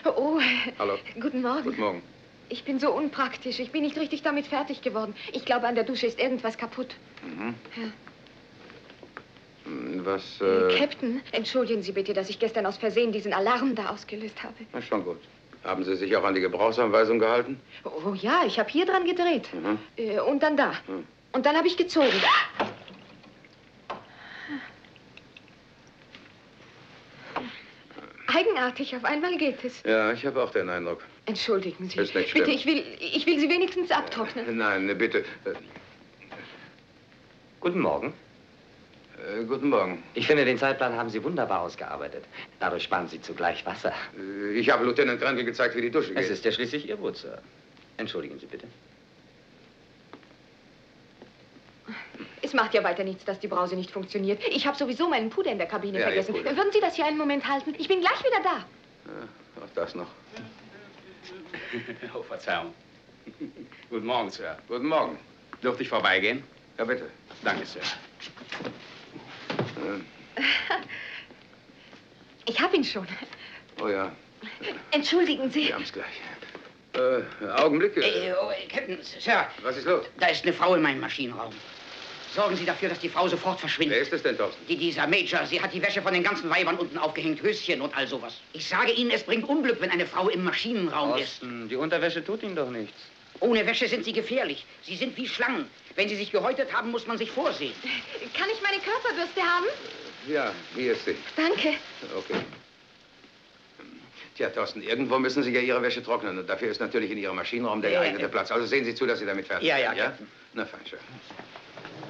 Oh, hallo. Guten Morgen. Guten Morgen. Ich bin so unpraktisch. Ich bin nicht richtig damit fertig geworden. Ich glaube, an der Dusche ist irgendwas kaputt. Mhm. Ja. Was, Captain, entschuldigen Sie bitte, dass ich gestern aus Versehen diesen Alarm da ausgelöst habe. Na, schon gut. Haben Sie sich auch an die Gebrauchsanweisung gehalten? Oh ja, ich habe hier dran gedreht. Mhm. Und dann da. Mhm. Und dann habe ich gezogen. Eigenartig, auf einmal geht es. Ja, ich habe auch den Eindruck. Entschuldigen Sie. Ist nicht schlimm. Bitte, ich will Sie wenigstens abtrocknen. Nein, bitte. Guten Morgen. Guten Morgen. Ich finde, den Zeitplan haben Sie wunderbar ausgearbeitet. Dadurch sparen Sie zugleich Wasser. Ich habe Lieutenant Kranke gezeigt, wie die Dusche geht. Es ist ja schließlich Ihr Boot, Sir. Entschuldigen Sie bitte. Es macht ja weiter nichts, dass die Brause nicht funktioniert. Ich habe sowieso meinen Puder in der Kabine Ja, vergessen. Ihr Puder. Würden Sie das hier einen Moment halten? Ich bin gleich wieder da. Ja, auch das noch. Oh, Verzeihung. Guten Morgen, Sir. Guten Morgen. Dürfte ich vorbeigehen? Ja, bitte. Danke, Sir. Ich habe ihn schon. Oh ja. Entschuldigen Sie. Wir haben's gleich. Augenblick. Captain, Sir. Was ist los? Da ist eine Frau in meinem Maschinenraum. Sorgen Sie dafür, dass die Frau sofort verschwindet. Wer ist es denn, Thorsten? Dieser Major. Sie hat die Wäsche von den ganzen Weibern unten aufgehängt, Höschen und all sowas. Ich sage Ihnen, es bringt Unglück, wenn eine Frau im Maschinenraum ist. Thorsten, die Unterwäsche tut Ihnen doch nichts. Ohne Wäsche sind sie gefährlich. Sie sind wie Schlangen. Wenn sie sich gehäutet haben, muss man sich vorsehen. Kann ich meine Körperbürste haben? Ja, hier ist sie. Danke. Okay. Tja, Thorsten, irgendwo müssen Sie ja Ihre Wäsche trocknen. Und dafür ist natürlich in Ihrem Maschinenraum der geeignete Platz. Also sehen Sie zu, dass Sie damit fertig Ja, sind, ja, Captain. Na, fein, schön.